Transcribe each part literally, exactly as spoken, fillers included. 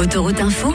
Autoroute Info,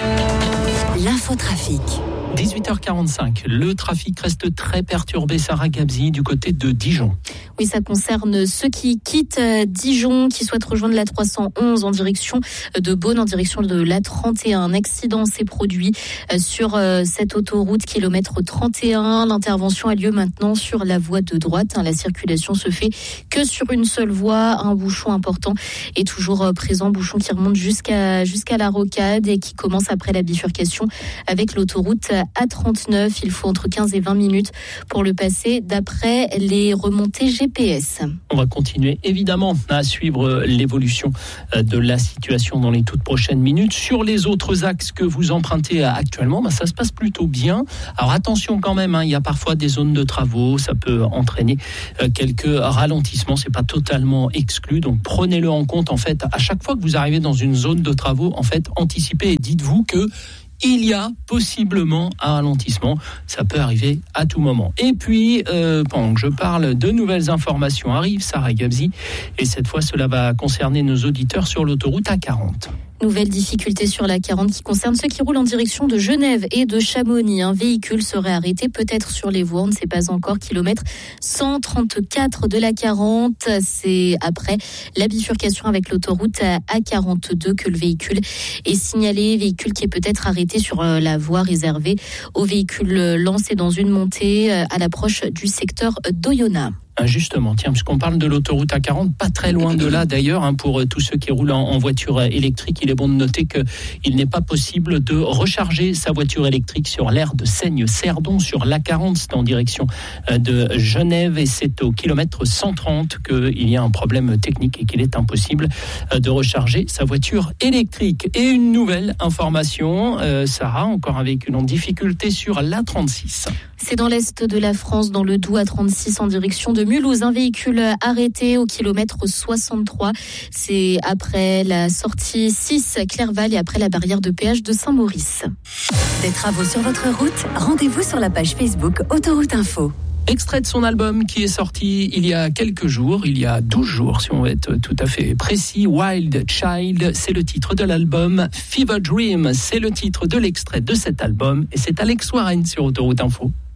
l'infotrafic. dix-huit heures quarante-cinq, le trafic reste très perturbé, Sarah Gabzi, du côté de Dijon. Oui, ça concerne ceux qui quittent Dijon, qui souhaitent rejoindre la trois cent onze en direction de Beaune, en direction de la trente et un. Un accident s'est produit sur cette autoroute, kilomètre trente et un. L'intervention a lieu maintenant sur la voie de droite. La circulation se fait que sur une seule voie. Un bouchon important est toujours présent, bouchon qui remonte jusqu'à, jusqu'à la rocade et qui commence après la bifurcation avec l'autoroute A trente-neuf. Il faut entre quinze et vingt minutes pour le passer d'après les remontées G P S. On va continuer évidemment à suivre l'évolution de la situation dans les toutes prochaines minutes. Sur les autres axes que vous empruntez actuellement, bah ça se passe plutôt bien. Alors attention quand même, hein, il y a parfois des zones de travaux, ça peut entraîner quelques ralentissements, c'est pas totalement exclu, donc prenez-le en compte. En fait, à chaque fois que vous arrivez dans une zone de travaux, en fait, anticipez et dites-vous que il y a possiblement un ralentissement. Ça peut arriver à tout moment. Et puis, euh, pendant que je parle, de nouvelles informations arrivent, Sarah Gabzi, et cette fois, cela va concerner nos auditeurs sur l'autoroute A quarante. Nouvelle difficulté sur la quarante qui concerne ceux qui roulent en direction de Genève et de Chamonix. Un véhicule serait arrêté peut-être sur les voies, on ne sait pas encore. Kilomètre cent trente-quatre de la quarante. C'est après la bifurcation avec l'autoroute A quarante-deux que le véhicule est signalé. Véhicule qui est peut-être arrêté sur la voie réservée aux véhicules lancés dans une montée à l'approche du secteur d'Oyonnax. Justement, tiens, puisqu'on parle de l'autoroute A quarante, pas très loin de là d'ailleurs, hein, pour tous ceux qui roulent en, en voiture électrique, il est bon de noter qu'il n'est pas possible de recharger sa voiture électrique sur l'aire de Seigne-Cerdon, sur l'A quarante, c'est en direction de Genève, et c'est au kilomètre cent trente qu'il y a un problème technique et qu'il est impossible de recharger sa voiture électrique. Et une nouvelle information, euh, Sarah, encore un véhicule en difficulté sur l'A trente-six. C'est dans l'est de la France, dans le Doubs, A trente-six en direction de Mulhouse. Un véhicule arrêté au kilomètre soixante-trois. C'est après la sortie six Clerval et après la barrière de péage de Saint-Maurice. Des travaux sur votre route, rendez-vous sur la page Facebook Autoroute Info. Extrait de son album qui est sorti il y a quelques jours, il y a douze jours si on veut être tout à fait précis. Wild Child, c'est le titre de l'album. Fever Dream, c'est le titre de l'extrait de cet album. Et c'est Alex Warren sur Autoroute Info.